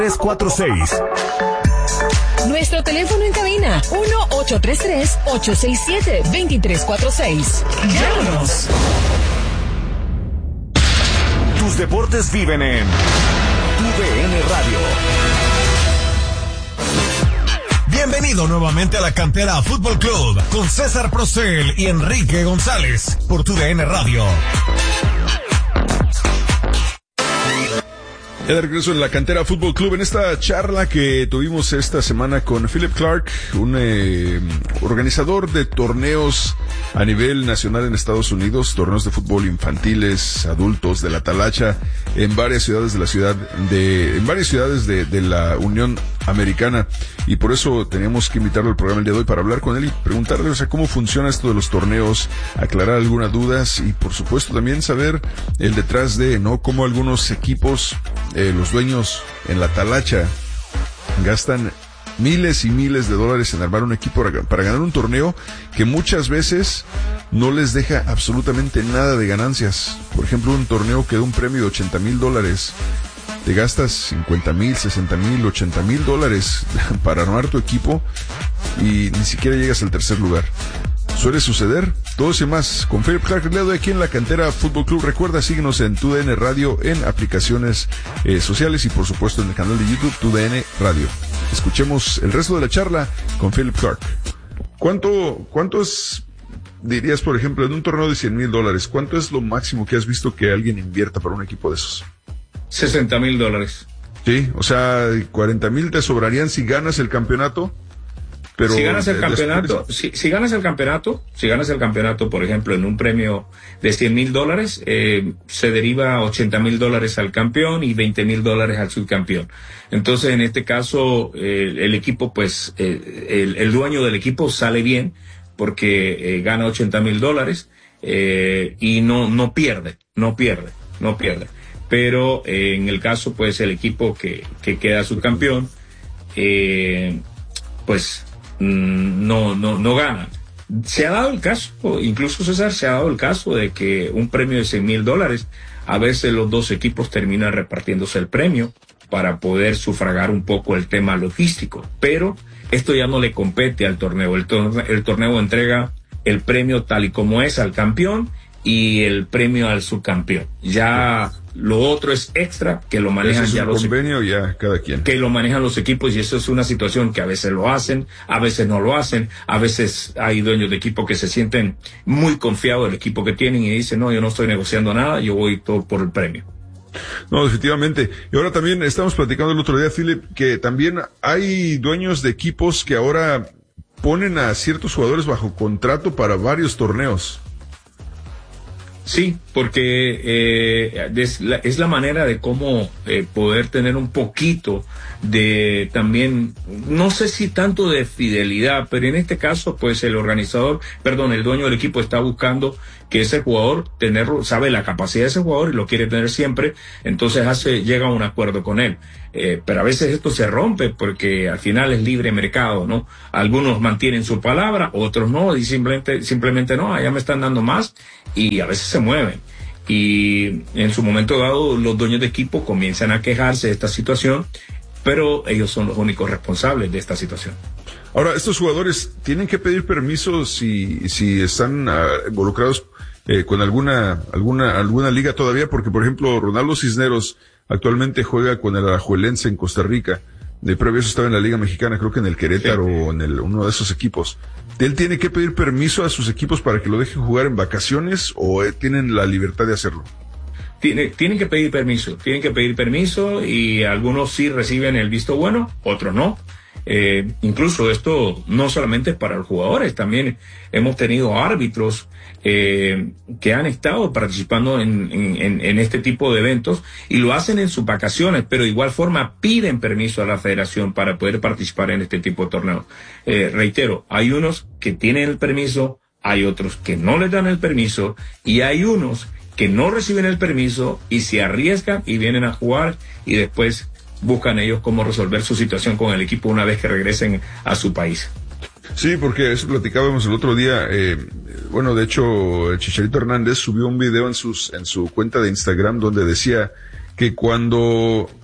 346. Nuestro teléfono en cabina, 1-833-867-2346. Llámanos. Tus deportes viven en TUDN Radio. Bienvenido nuevamente a la Cantera Fútbol Club con César Procel y Enrique González por TUDN Radio. Ya de regreso en la Cantera Fútbol Club, en esta charla que tuvimos esta semana con Philip Clark, un organizador de torneos a nivel nacional en Estados Unidos, torneos de fútbol infantiles, adultos, de la talacha, en varias ciudades de la Unión Americana, y por eso teníamos que invitarlo al programa el día de hoy para hablar con él y preguntarle, o sea, cómo funciona esto de los torneos, aclarar algunas dudas y por supuesto también saber el detrás de, ¿no? Cómo algunos equipos, los dueños en la talacha gastan miles y miles de dólares en armar un equipo para ganar un torneo que muchas veces no les deja absolutamente nada de ganancias. Por ejemplo, un torneo que da un premio de $80,000, te gastas 50,000, 60,000, 80,000 dólares para armar tu equipo y ni siquiera llegas al tercer lugar. Suele suceder, todo y más con Philip Clark, el de aquí en la Cantera Fútbol Club. Recuerda, síguenos en TUDN Radio, en aplicaciones sociales y por supuesto en el canal de YouTube TUDN Radio. Escuchemos el resto de la charla con Philip Clark. ¿Cuántos dirías, por ejemplo, en un torneo de $100,000, cuánto es lo máximo que has visto que alguien invierta para un equipo de esos? $60,000. Sí, o sea, 40,000 te sobrarían si ganas el campeonato. Pero si ganas el campeonato, si ganas el campeonato, por ejemplo, en un premio de $100,000, se deriva $80,000 al campeón y $20,000 al subcampeón. Entonces, en este caso, el equipo, pues, el dueño del equipo sale bien porque gana $80,000 y no pierde. Pero en el caso, pues, el equipo que queda subcampeón, pues no gana. Se ha dado el caso, incluso César, de que un premio de $100,000, a veces los dos equipos terminan repartiéndose el premio para poder sufragar un poco el tema logístico. Pero esto ya no le compete al torneo. El torneo entrega el premio tal y como es al campeón y el premio al subcampeón. Ya lo otro es extra, que lo manejan ya los convenio, ya cada quien. Que lo manejan los equipos, y eso es una situación que a veces lo hacen, a veces no lo hacen, a veces hay dueños de equipo que se sienten muy confiados del equipo que tienen y dicen, no, yo no estoy negociando nada, yo voy todo por el premio. No, definitivamente. Y ahora también estamos platicando el otro día, Philip, que también hay dueños de equipos que ahora ponen a ciertos jugadores bajo contrato para varios torneos. Sí, porque es la manera de cómo poder tener un poquito de también, no sé si tanto de fidelidad, pero en este caso, pues el dueño del equipo está buscando que ese jugador sabe la capacidad de ese jugador y lo quiere tener siempre, entonces llega a un acuerdo con él. Pero a veces esto se rompe porque al final es libre mercado, ¿no? Algunos mantienen su palabra, otros no, y simplemente no, allá me están dando más, y a veces se mueven. Y en su momento dado, los dueños de equipo comienzan a quejarse de esta situación, pero ellos son los únicos responsables de esta situación. Ahora, estos jugadores tienen que pedir permiso si están involucrados con alguna liga todavía, porque por ejemplo Ronaldo Cisneros actualmente juega con el Alajuelense en Costa Rica. De previo eso estaba en la Liga Mexicana, creo que en el Querétaro, sí, o en uno de esos equipos. ¿Él tiene que pedir permiso a sus equipos para que lo dejen jugar en vacaciones o tienen la libertad de hacerlo? Tienen que pedir permiso y algunos sí reciben el visto bueno, otros no. Incluso esto no solamente para los jugadores, también hemos tenido árbitros que han estado participando en este tipo de eventos y lo hacen en sus vacaciones, pero de igual forma piden permiso a la federación para poder participar en este tipo de torneos. Reitero, hay unos que tienen el permiso, hay otros que no les dan el permiso y hay unos que no reciben el permiso y se arriesgan y vienen a jugar y después buscan ellos cómo resolver su situación con el equipo una vez que regresen a su país. Sí, porque eso platicábamos el otro día. Bueno, de hecho, el Chicharito Hernández subió un video en su cuenta de Instagram donde decía que cuando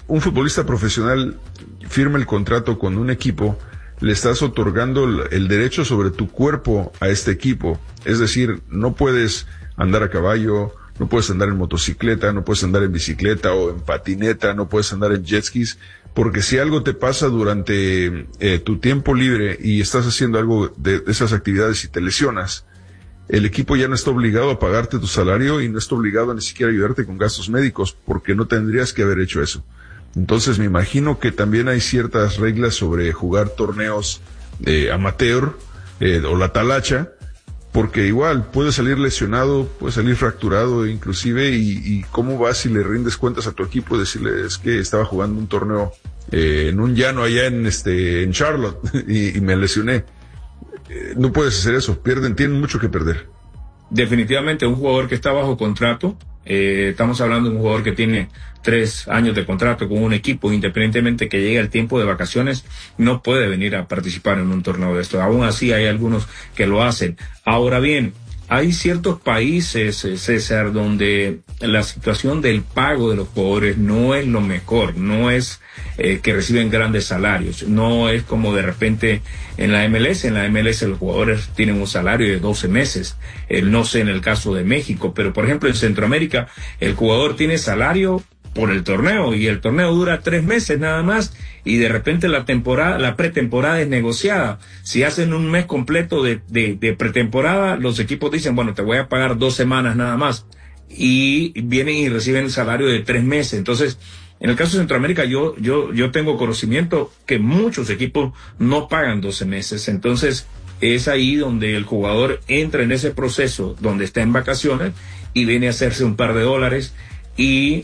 un futbolista profesional firma el contrato con un equipo, le estás otorgando el derecho sobre tu cuerpo a este equipo. Es decir, no puedes andar a caballo, no puedes andar en motocicleta, no puedes andar en bicicleta o en patineta, no puedes andar en jet skis, porque si algo te pasa durante tu tiempo libre y estás haciendo algo de esas actividades y te lesionas, el equipo ya no está obligado a pagarte tu salario y no está obligado a ni siquiera ayudarte con gastos médicos, porque no tendrías que haber hecho eso. Entonces me imagino que también hay ciertas reglas sobre jugar torneos amateur o la talacha, porque igual puedes salir lesionado, puedes salir fracturado inclusive, y cómo vas y le rindes cuentas a tu equipo y decirles que estaba jugando un torneo en un llano allá en Charlotte y me lesioné. No puedes hacer eso, tienen mucho que perder. Definitivamente un jugador que está bajo contrato, estamos hablando de un jugador que tiene 3 años de contrato con un equipo, independientemente que llegue el tiempo de vacaciones, no puede venir a participar en un torneo de esto. Aún así hay algunos que lo hacen. Ahora bien, hay ciertos países, César, donde la situación del pago de los jugadores no es lo mejor, no es que reciben grandes salarios, no es como de repente en la MLS. En la MLS los jugadores tienen un salario de 12 meses, no sé en el caso de México, pero por ejemplo en Centroamérica el jugador tiene salario por el torneo y el torneo dura 3 meses nada más, y de repente la pretemporada es negociada. Si hacen un mes completo de pretemporada, los equipos dicen, bueno, te voy a pagar 2 semanas nada más, y vienen y reciben el salario de 3 meses. Entonces, en el caso de Centroamérica, yo tengo conocimiento que muchos equipos no pagan 12 meses. Entonces, es ahí donde el jugador entra en ese proceso, donde está en vacaciones y viene a hacerse un par de dólares, y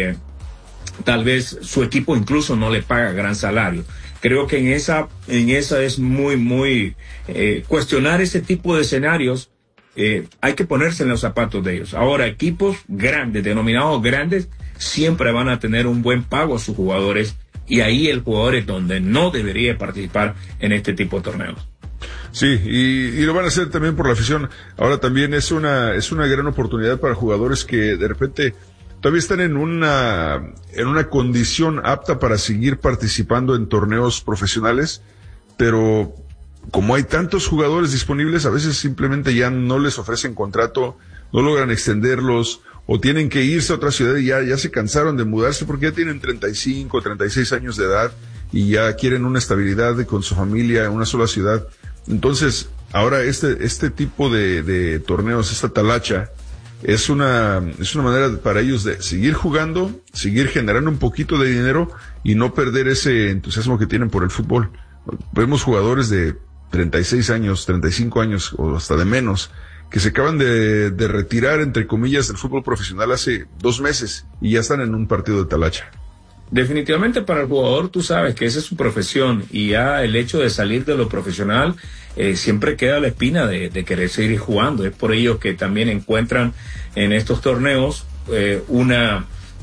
tal vez su equipo incluso no le paga gran salario. Creo que en esa es muy cuestionar ese tipo de escenarios. Hay que ponerse en los zapatos de ellos. Ahora, equipos grandes, denominados grandes, siempre van a tener un buen pago a sus jugadores, y ahí el jugador es donde no debería participar en este tipo de torneos. Sí, y lo van a hacer también por la afición. Ahora también es una gran oportunidad para jugadores que de repente todavía están en una condición apta para seguir participando en torneos profesionales, pero como hay tantos jugadores disponibles, a veces simplemente ya no les ofrecen contrato, no logran extenderlos, o tienen que irse a otra ciudad y ya se cansaron de mudarse porque ya tienen 35, 36 años de edad y ya quieren una estabilidad con su familia en una sola ciudad. Entonces, ahora este tipo de torneos, esta talacha, es una manera para ellos de seguir jugando, seguir generando un poquito de dinero y no perder ese entusiasmo que tienen por el fútbol. Vemos jugadores de 36 años, 35 años o hasta de menos, que se acaban de retirar, entre comillas, del fútbol profesional hace 2 meses y ya están en un partido de talacha. Definitivamente para el jugador, tú sabes que esa es su profesión, y ya el hecho de salir de lo profesional siempre queda la espina de querer seguir jugando. Es por ello que también encuentran en estos torneos una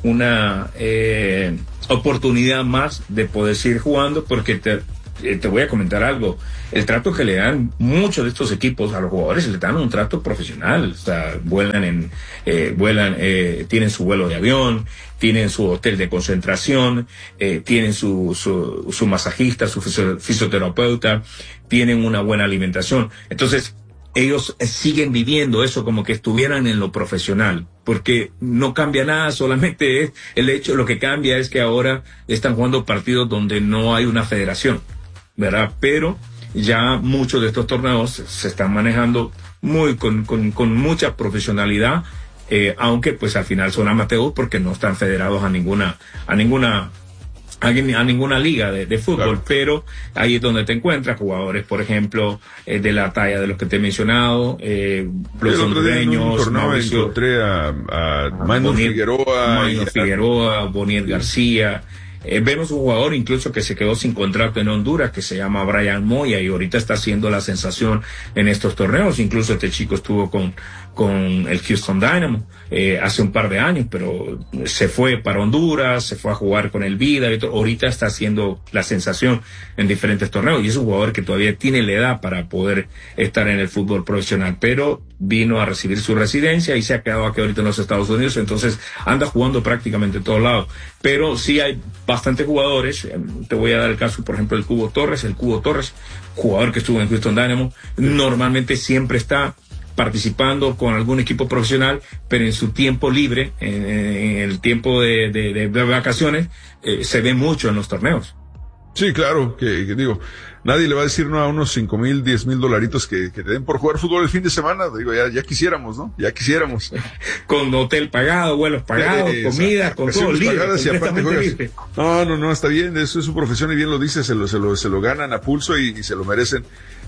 oportunidad más de poder seguir jugando, porque te voy a comentar algo. El trato que le dan muchos de estos equipos a los jugadores, le dan un trato profesional. O sea, tienen su vuelo de avión, tienen su hotel de concentración, tienen su masajista, su fisioterapeuta, tienen una buena alimentación. Entonces, ellos siguen viviendo eso como que estuvieran en lo profesional, porque no cambia nada, solamente es el hecho, lo que cambia es que ahora están jugando partidos donde no hay una federación, ¿verdad? Pero ya muchos de estos torneos se están manejando con mucha profesionalidad, aunque pues al final son amateurs porque no están federados a ninguna liga de fútbol. Claro. Pero ahí es donde te encuentras jugadores, por ejemplo, de la talla de los que te he mencionado, los hondureños. Encontré a Maynor Figueroa, Bonier García, Vemos un jugador incluso que se quedó sin contrato en Honduras, que se llama Brian Moya, y ahorita está haciendo la sensación en estos torneos. Incluso este chico estuvo con el Houston Dynamo hace un par de años, pero se fue para Honduras, se fue a jugar con el Vida, y ahorita está haciendo la sensación en diferentes torneos, y es un jugador que todavía tiene la edad para poder estar en el fútbol profesional, pero vino a recibir su residencia y se ha quedado aquí ahorita en los Estados Unidos, entonces anda jugando prácticamente en todos lados. Pero sí hay bastantes jugadores, te voy a dar el caso, por ejemplo, el Cubo Torres, jugador que estuvo en Houston Dynamo, normalmente siempre está participando con algún equipo profesional, pero en su tiempo libre, en el tiempo de vacaciones, se ve mucho en los torneos. Sí, claro, que digo, nadie le va a decir no a unos 5,000, 10,000 dolaritos que te den por jugar fútbol el fin de semana. Digo, ya quisiéramos, ¿no? Ya quisiéramos. Con hotel pagado, vuelos pagados, comida, con todo libre, pagadas, y aparte juegas. Libre. No, está bien, eso es su profesión y bien lo dice, se lo ganan a pulso y se lo merecen.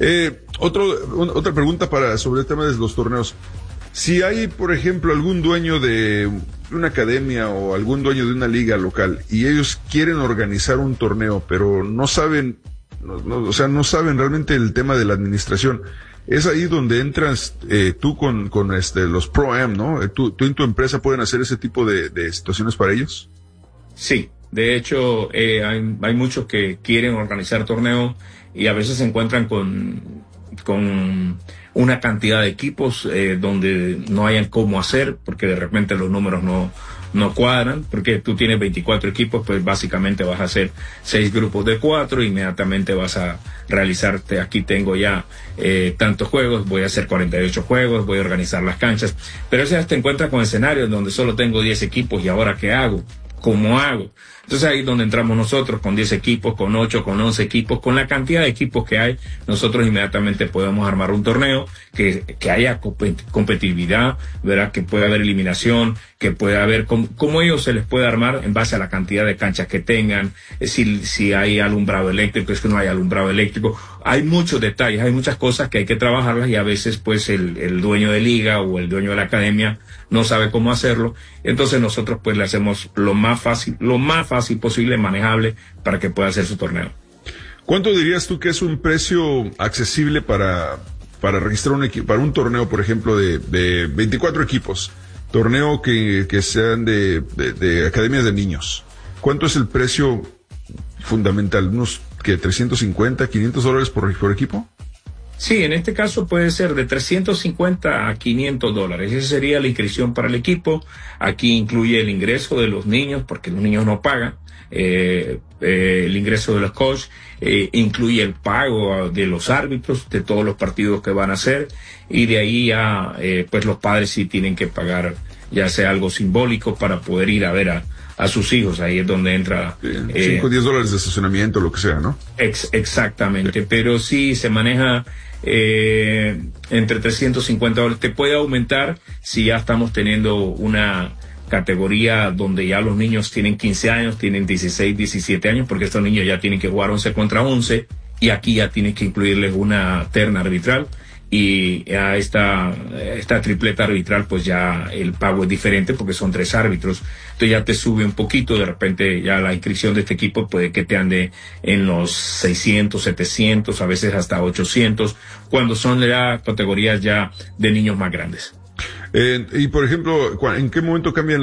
Otra pregunta sobre el tema de los torneos. Si hay, por ejemplo, algún dueño de una academia o algún dueño de una liga local y ellos quieren organizar un torneo, pero no saben realmente el tema de la administración, es ahí donde entras tú con los Pro-Am, ¿no? Tú en tu empresa pueden hacer ese tipo de situaciones para ellos. Sí, de hecho hay muchos que quieren organizar torneos y a veces se encuentran con una cantidad de equipos donde no hayan cómo hacer, porque de repente los números no cuadran, porque tú tienes 24 equipos, pues básicamente vas a hacer 6 grupos de 4, inmediatamente vas a realizarte, aquí tengo ya tantos juegos, voy a hacer 48 juegos, voy a organizar las canchas, pero a veces te encuentras con escenarios donde solo tengo 10 equipos y ahora ¿qué hago? ¿Cómo hago? Entonces ahí es donde entramos nosotros con 10 equipos, con 8, con 11 equipos, con la cantidad de equipos que hay, nosotros inmediatamente podemos armar un torneo que haya competitividad, ¿verdad? Que pueda haber eliminación, que pueda haber, cómo ellos se les puede armar en base a la cantidad de canchas que tengan, si hay alumbrado eléctrico, es que no hay alumbrado eléctrico. Hay muchos detalles, hay muchas cosas que hay que trabajarlas y a veces pues el dueño de liga o el dueño de la academia no sabe cómo hacerlo. Entonces nosotros pues le hacemos lo más fácil posible, manejable, para que pueda hacer su torneo. ¿Cuánto dirías tú que es un precio accesible para registrar para un torneo, por ejemplo, de 24 equipos? Torneo que sean de academias de niños. ¿Cuánto es el precio fundamental? ¿Unos $350, $500 por equipo? Sí, en este caso puede ser de $350 a $500. Esa sería la inscripción para el equipo. Aquí incluye el ingreso de los niños, porque los niños no pagan. El ingreso de los coaches, incluye el pago de los árbitros de todos los partidos que van a hacer, y de ahí ya pues los padres sí tienen que pagar ya sea algo simbólico para poder ir a ver a sus hijos. Ahí es donde entra $5 o $10 de estacionamiento, lo que sea, ¿no? Exactamente, pero sí se maneja entre $350. Te puede aumentar si ya estamos teniendo una categoría donde ya los niños tienen 15 años, tienen 16, 17 años, porque estos niños ya tienen que jugar 11 contra 11, y aquí ya tienes que incluirles una terna arbitral, y a esta tripleta arbitral pues ya el pago es diferente porque son 3 árbitros, entonces ya te sube un poquito. De repente ya la inscripción de este equipo puede que te ande en los 600, 700, a veces hasta 800, cuando son ya categorías ya de niños más grandes. Y por ejemplo, ¿en qué momento cambian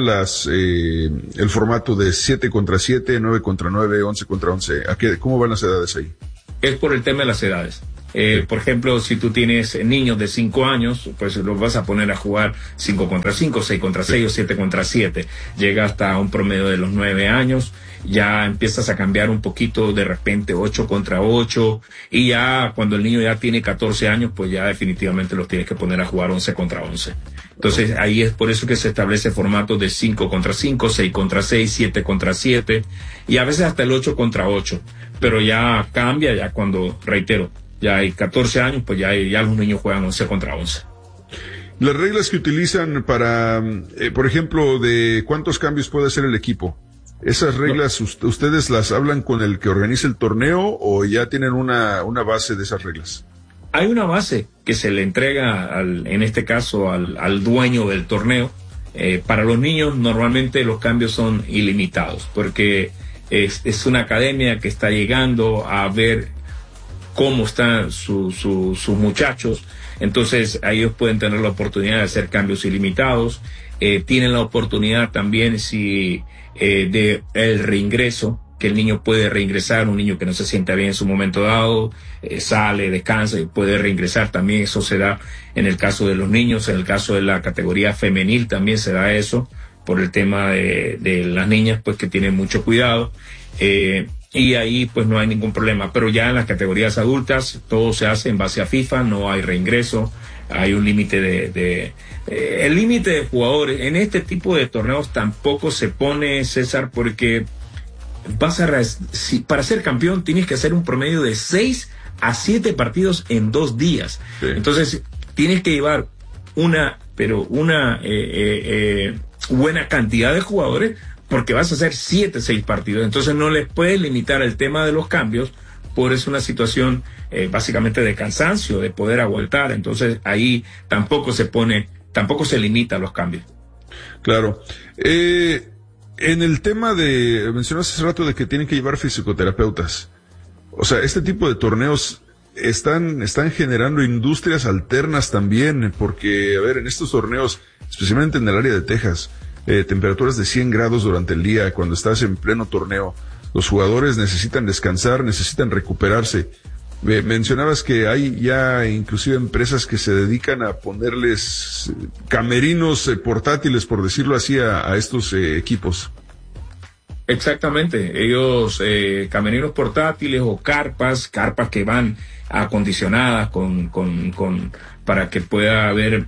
el formato de 7 contra 7, 9 contra 9, 11 contra 11? ¿Cómo van las edades ahí? Es por el tema de las edades. Por ejemplo, si tú tienes niños de 5 años, pues los vas a poner a jugar 5 contra 5, 6 contra 6 o 7 contra 7. Llega hasta un promedio de los 9 años. Ya empiezas a cambiar un poquito, de repente 8 contra 8, y ya cuando el niño ya tiene 14 años, pues ya definitivamente los tienes que poner a jugar 11 contra 11. Entonces ahí es por eso que se establece formatos de 5 contra 5, 6 contra 6, 7 contra 7, y a veces hasta el 8 contra 8, pero ya cambia ya cuando, reitero, ya hay 14 años, pues ya los niños juegan 11 contra 11. Las reglas que utilizan para, por ejemplo, de cuántos cambios puede hacer el equipo, ¿esas reglas ustedes las hablan con el que organiza el torneo o ya tienen una base de esas reglas? Hay una base que se le entrega, en este caso, al dueño del torneo. Para los niños normalmente los cambios son ilimitados, porque es una academia que está llegando a ver cómo están sus muchachos. Entonces, ellos pueden tener la oportunidad de hacer cambios ilimitados. Tienen la oportunidad también de el reingreso, que el niño puede reingresar, un niño que no se sienta bien en su momento dado, sale, descansa y puede reingresar también. Eso se da en el caso de los niños. En el caso de la categoría femenil también se da eso, por el tema de las niñas, pues que tienen mucho cuidado. Y ahí pues no hay ningún problema. Pero ya en las categorías adultas todo se hace en base a FIFA, no hay reingreso, hay un límite el límite de jugadores. En este tipo de torneos tampoco se pone, César, porque para ser campeón tienes que hacer un promedio de 6 a 7 partidos en 2 días. Sí. Entonces tienes que llevar una buena cantidad de jugadores, porque vas a hacer 6 partidos. Entonces no les puedes limitar el tema de los cambios, por eso una situación básicamente de cansancio, de poder aguantar. Entonces ahí tampoco se limita a los cambios. Claro. En el tema mencionaste hace rato de que tienen que llevar fisioterapeutas. O sea, este tipo de torneos están generando industrias alternas también, porque, a ver, en estos torneos, especialmente en el área de Texas, temperaturas de 100 grados durante el día, cuando estás en pleno torneo, los jugadores necesitan descansar, necesitan recuperarse. Mencionabas que hay ya inclusive empresas que se dedican a ponerles camerinos portátiles, por decirlo así, a estos equipos. Exactamente, ellos camerinos portátiles o carpas que van acondicionadas para que pueda haber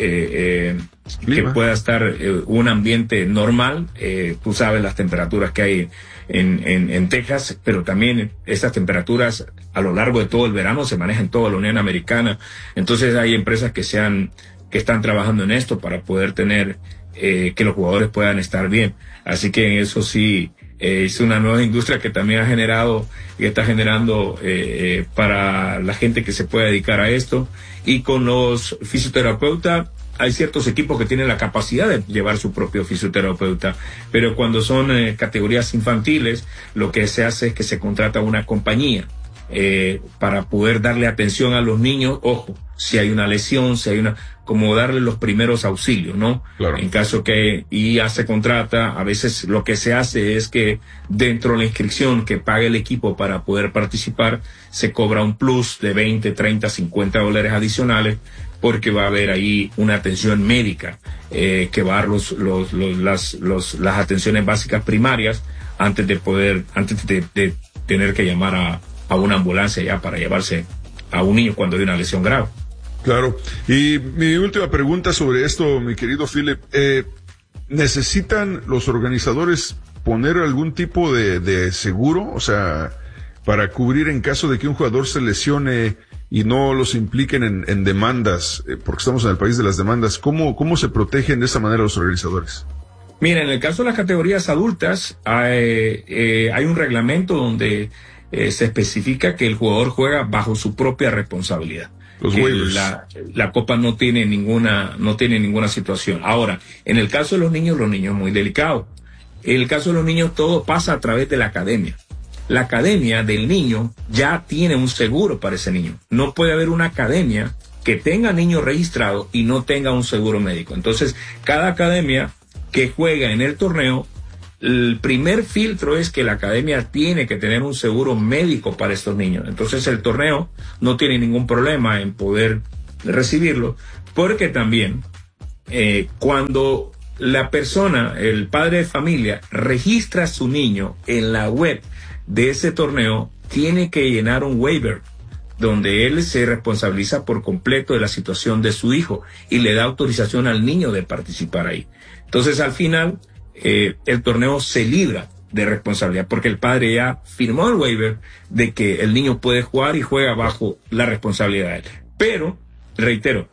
que pueda estar un ambiente normal. Tú sabes las temperaturas que hay en Texas, pero también estas temperaturas a lo largo de todo el verano se manejan en toda la Unión Americana. Entonces hay empresas que están trabajando en esto para poder tener que los jugadores puedan estar bien. Así que eso sí, es una nueva industria que también está generando para la gente que se puede dedicar a esto. Y con los fisioterapeutas, hay ciertos equipos que tienen la capacidad de llevar su propio fisioterapeuta, pero cuando son categorías infantiles, lo que se hace es que se contrata una compañía para poder darle atención a los niños. Ojo, si hay una lesión, como darle los primeros auxilios, ¿no? Claro. En caso que ya se contrata, a veces lo que se hace es que dentro de la inscripción que pague el equipo para poder participar, se cobra un plus de $20, $30, $50 adicionales, porque va a haber ahí una atención médica, que va a dar las atenciones básicas primarias antes de tener que llamar a una ambulancia ya para llevarse a un niño cuando hay una lesión grave. Claro. Y mi última pregunta sobre esto, mi querido Philip, ¿necesitan los organizadores poner algún tipo de seguro? O sea, para cubrir en caso de que un jugador se lesione y no los impliquen en demandas, porque estamos en el país de las demandas. ¿Cómo se protegen de esa manera los organizadores? Mira, en el caso de las categorías adultas, hay un reglamento donde se especifica que el jugador juega bajo su propia responsabilidad. Los waivers. La Copa no tiene ninguna situación. Ahora, en el caso de los niños es muy delicado. En el caso de los niños todo pasa a través de la academia. La academia del niño ya tiene un seguro para ese niño. No puede haber una academia que tenga niños registrados y no tenga un seguro médico. Entonces, cada academia que juega en el torneo, el primer filtro es que la academia tiene que tener un seguro médico para estos niños. Entonces el torneo no tiene ningún problema en poder recibirlo, porque también cuando la persona, el padre de familia, registra a su niño en la web de ese torneo, tiene que llenar un waiver donde él se responsabiliza por completo de la situación de su hijo y le da autorización al niño de participar ahí. Entonces al final el torneo se libra de responsabilidad porque el padre ya firmó el waiver de que el niño puede jugar y juega bajo la responsabilidad de él. Pero, reitero,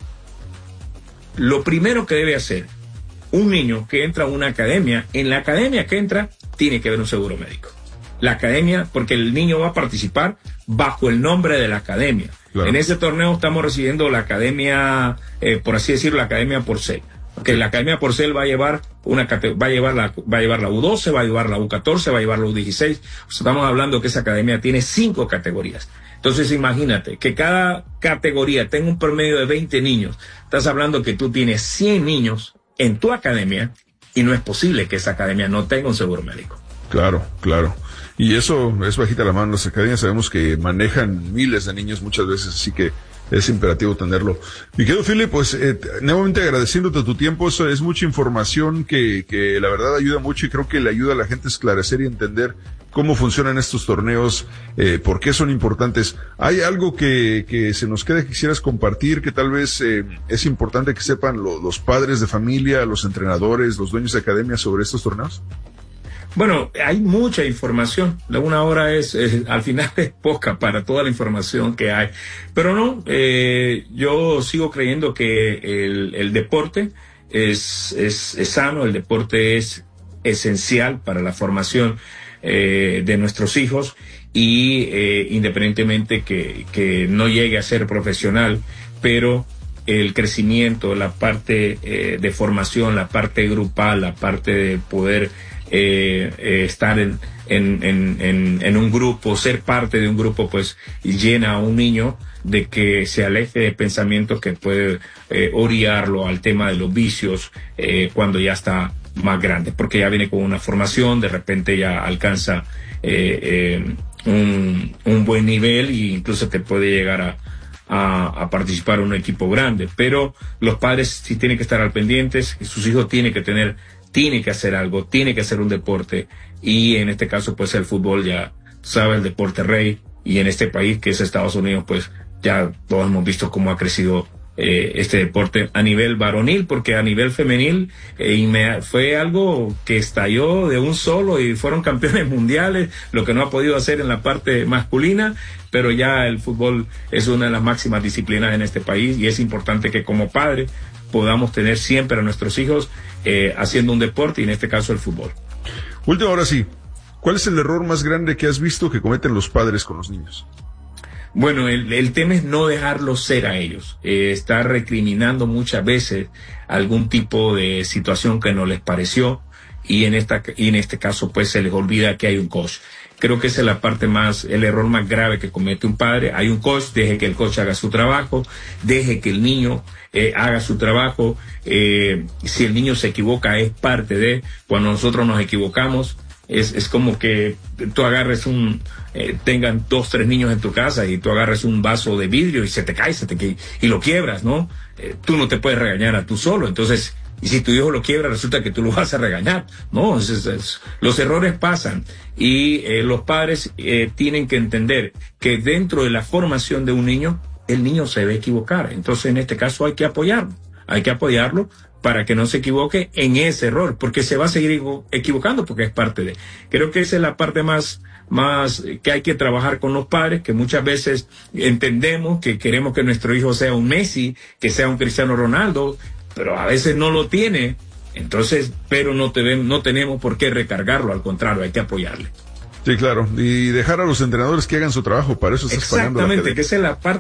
lo primero que debe hacer un niño que entra a una academia, en la academia que entra tiene que haber un seguro médico. La academia, porque el niño va a participar bajo el nombre de la academia. Claro. En ese torneo estamos recibiendo la academia, por así decirlo, la academia Porcel. Que la academia Porcel va a llevar va a llevar la U12, va a llevar la U14, va a llevar la U16. Estamos hablando que esa academia tiene 5 categorías. Entonces imagínate que cada categoría tenga un promedio de 20 niños. Estás hablando que tú tienes 100 niños en tu academia y no es posible que esa academia no tenga un seguro médico. Claro, claro. Y eso es bajita la mano. Las academias sabemos que manejan miles de niños muchas veces, así que es imperativo tenerlo. Mi querido Philip, pues nuevamente agradeciéndote tu tiempo. Eso es mucha información que la verdad ayuda mucho y creo que le ayuda a la gente a esclarecer y entender cómo funcionan estos torneos, por qué son importantes. ¿Hay algo que se nos quede que quisieras compartir, que tal vez es importante que sepan los padres de familia, los entrenadores, los dueños de academia sobre estos torneos? Bueno, hay mucha información. La 1 hora al final es poca para toda la información que hay. Pero no, yo sigo creyendo que el deporte es sano, el deporte es esencial para la formación de nuestros hijos y independientemente que no llegue a ser profesional, pero el crecimiento, la parte de formación, la parte grupal, la parte de poder estar en un grupo, ser parte de un grupo, pues llena a un niño de que se aleje de pensamientos que puede orillarlo al tema de los vicios cuando ya está más grande, porque ya viene con una formación, de repente ya alcanza un buen nivel e incluso te puede llegar a participar en un equipo grande. Pero los padres sí tienen que estar al pendientes, sus hijos tienen que hacer algo, tiene que hacer un deporte, y en este caso pues el fútbol, ya sabe, el deporte rey, y en este país que es Estados Unidos, pues ya todos hemos visto cómo ha crecido este deporte a nivel varonil, porque a nivel femenil fue algo que estalló de un solo y fueron campeones mundiales, lo que no ha podido hacer en la parte masculina, pero ya el fútbol es una de las máximas disciplinas en este país, y es importante que como padre podamos tener siempre a nuestros hijos haciendo un deporte, y en este caso el fútbol. Último, ahora sí, ¿cuál es el error más grande que has visto que cometen los padres con los niños? Bueno, el tema es no dejarlos ser a ellos, estar recriminando muchas veces algún tipo de situación que no les pareció, y en este caso pues se les olvida que hay un coach. Creo que esa es el error más grave que comete un padre. Hay un coach, deje que el coach haga su trabajo, deje que el niño haga su trabajo. Si el niño se equivoca, es parte de, cuando nosotros nos equivocamos, es como que tú agarres tengan 2, 3 niños en tu casa y tú agarres un vaso de vidrio y se te cae, y lo quiebras, ¿no? Tú no te puedes regañar a tú solo, entonces, y si tu hijo lo quiebra, resulta que tú lo vas a regañar, ¿no? Los errores pasan, y los padres tienen que entender que dentro de la formación de un niño, el niño se debe equivocar. Entonces, en este caso hay que apoyarlo para que no se equivoque en ese error, porque se va a seguir equivocando, porque es parte de. Creo que esa es la parte más que hay que trabajar con los padres, que muchas veces entendemos que queremos que nuestro hijo sea un Messi, que sea un Cristiano Ronaldo, pero a veces no lo tiene. Entonces, pero no tenemos por qué recargarlo, al contrario, hay que apoyarle. Sí, claro, y dejar a los entrenadores que hagan su trabajo, para eso estás pagando la academia. Exactamente, que esa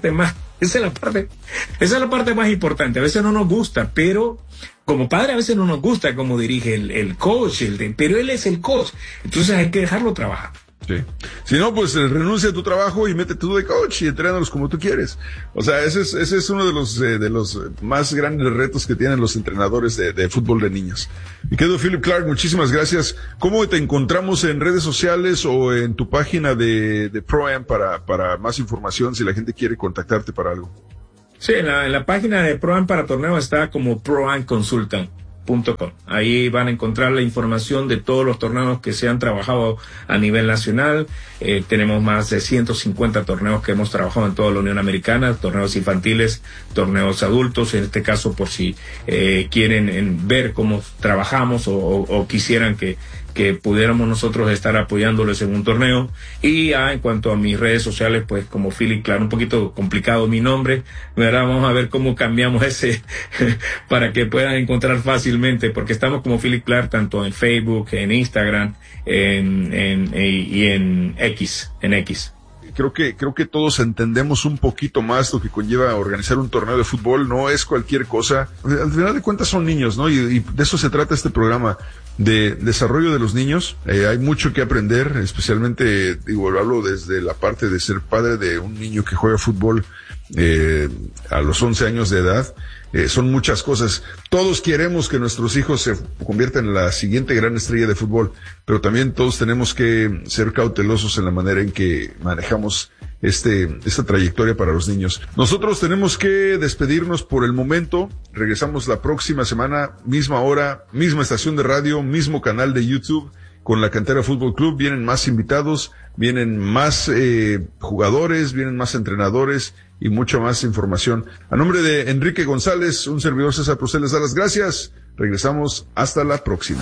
es la parte más importante. A veces no nos gusta, pero como padre a veces no nos gusta cómo dirige el coach, pero él es el coach, entonces hay que dejarlo trabajar. Sí. Si no, pues renuncia a tu trabajo y métete tú de coach y entrénalos como tú quieres. O sea, ese es uno de los más grandes retos que tienen los entrenadores de fútbol de niños. Mi querido Philip Clark, muchísimas gracias. ¿Cómo te encontramos en redes sociales o en tu página de Pro-Am para más información si la gente quiere contactarte para algo? Sí, en la página de Pro-Am para torneo está como proamconsultant.com. Ahí van a encontrar la información de todos los torneos que se han trabajado a nivel nacional. Tenemos más de 150 torneos que hemos trabajado en toda la Unión Americana, torneos infantiles, torneos adultos. En este caso, por si quieren ver cómo trabajamos o quisieran que pudiéramos nosotros estar apoyándoles en un torneo. Y en cuanto a mis redes sociales, pues como Philip Clark, un poquito complicado mi nombre, ¿verdad? Vamos a ver cómo cambiamos ese para que puedan encontrar fácilmente, porque estamos como Philip Clark tanto en Facebook, en Instagram, y en X. creo que todos entendemos un poquito más lo que conlleva organizar un torneo de fútbol. No es cualquier cosa. Al final de cuentas son niños, ¿no? Y de eso se trata este programa, de desarrollo de los niños. Hay mucho que aprender, especialmente, hablo desde la parte de ser padre de un niño que juega fútbol a los 11 años de edad. Son muchas cosas. Todos queremos que nuestros hijos se conviertan en la siguiente gran estrella de fútbol, pero también todos tenemos que ser cautelosos en la manera en que manejamos esta trayectoria para los niños. Nosotros tenemos que despedirnos por el momento. Regresamos la próxima semana, misma hora, misma estación de radio, mismo canal de YouTube, con la Cantera Fútbol Club. Vienen más invitados, vienen más jugadores, vienen más entrenadores y mucha más información. A nombre de Enrique González, un servidor César Procel les da las gracias. Regresamos hasta la próxima.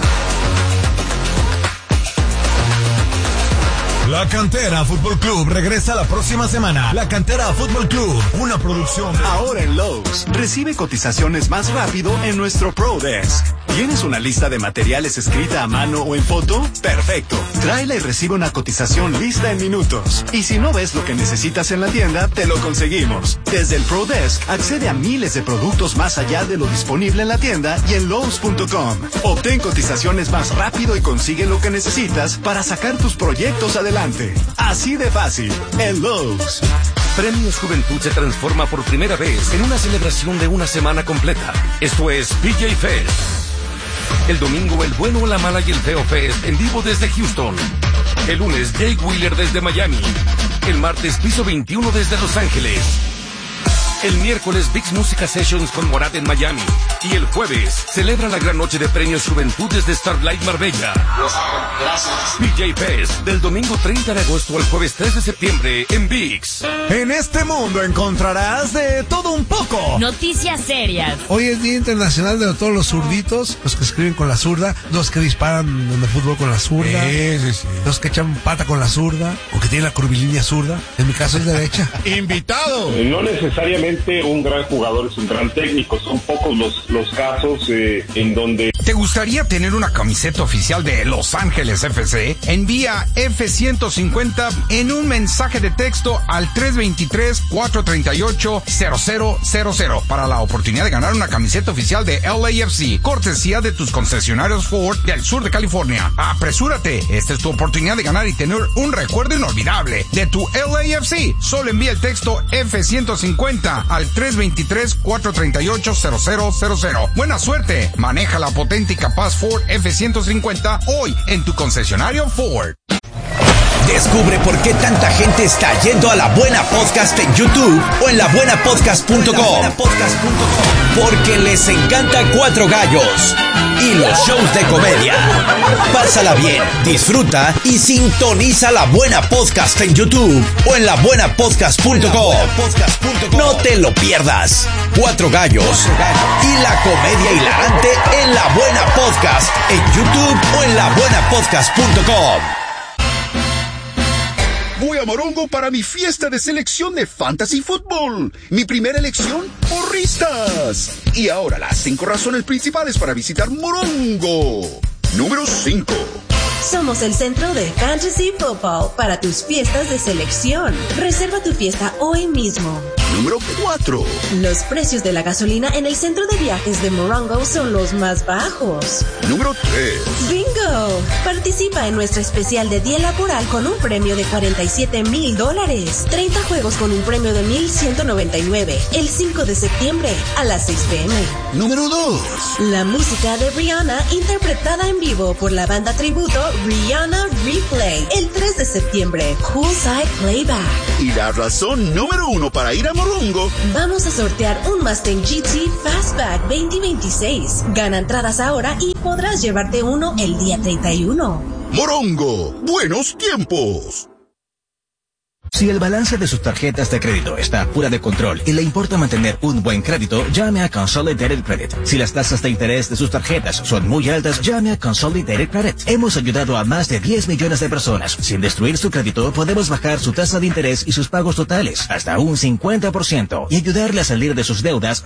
La Cantera Fútbol Club regresa la próxima semana. La Cantera Fútbol Club, una producción de... Ahora en Lowe's, recibe cotizaciones más rápido en nuestro Pro Desk. ¿Tienes una lista de materiales escrita a mano o en foto? Perfecto. Tráela y recibe una cotización lista en minutos. Y si no ves lo que necesitas en la tienda, te lo conseguimos. Desde el Pro Desk, accede a miles de productos más allá de lo disponible en la tienda y en Lowe's.com. Obtén cotizaciones más rápido y consigue lo que necesitas para sacar tus proyectos adelante. Así de fácil, en Lowe's. Premios Juventud se transforma por primera vez en una celebración de una semana completa. Esto es PJ Fest. El domingo, el bueno, la mala y el feo Fest en vivo desde Houston. El lunes, Jake Wheeler desde Miami. El martes, Piso 21 desde Los Ángeles. El miércoles, Big's Música Sessions con Morat en Miami. Y el jueves, celebra la gran noche de premios Juventud desde Starlight Marbella. Gracias. PJ Fest, del domingo 30 de agosto al jueves 3 de septiembre en Big's. En este mundo encontrarás de todo un poco. Noticias serias. Hoy es Día Internacional de todos los zurditos, los que escriben con la zurda, los que disparan en el fútbol con la zurda, los que echan pata con la zurda, o que tienen la curvilínea zurda. En mi caso es derecha. ¡Invitado! No necesariamente un gran jugador es un gran técnico, son pocos los casos en donde... ¿Te gustaría tener una camiseta oficial de Los Ángeles FC? Envía F-150 en un mensaje de texto al 323-438-0000 para la oportunidad de ganar una camiseta oficial de LAFC, cortesía de tus concesionarios Ford del sur de California. ¡Apresúrate! Esta es tu oportunidad de ganar y tener un recuerdo inolvidable de tu LAFC. Solo envía el texto F-150 al 323-438-0000. ¡Buena suerte! Maneja la potente y capaz Ford F-150 hoy en tu concesionario Ford. Descubre por qué tanta gente está yendo a La Buena Podcast en YouTube o en labuenapodcast.com. Porque les encanta Cuatro Gallos y los shows de comedia. Pásala bien, disfruta y sintoniza La Buena Podcast en YouTube o en labuenapodcast.com. No te lo pierdas. Cuatro Gallos y la comedia hilarante en La Buena Podcast en YouTube o en labuenapodcast.com. Voy a Morongo para mi fiesta de selección de Fantasy Football. Mi primera elección, porristas. Y ahora las 5 razones principales para visitar Morongo. Número 5. Somos el centro de Fantasy Football para tus fiestas de selección. Reserva tu fiesta hoy mismo. Número 4. Los precios de la gasolina en el centro de viajes de Morongo son los más bajos. Número 3. ¡Bingo! Participa en nuestro especial de día laboral con un premio de $47,000. 30 juegos con un premio de $1,199. El 5 de septiembre a las 6 p.m. Número 2. La música de Rihanna interpretada en vivo por la banda tributo Rihanna Replay. El 3 de septiembre. Poolside Playback. Y la razón número 1 para ir a Morongo. Vamos a sortear un Mustang GT Fastback 2026. Gana entradas ahora y podrás llevarte uno el día 31. Morongo, buenos tiempos. Si el balance de sus tarjetas de crédito está fuera de control y le importa mantener un buen crédito, llame a Consolidated Credit. Si las tasas de interés de sus tarjetas son muy altas, llame a Consolidated Credit. Hemos ayudado a más de 10 millones de personas. Sin destruir su crédito, podemos bajar su tasa de interés y sus pagos totales hasta un 50% y ayudarle a salir de sus deudas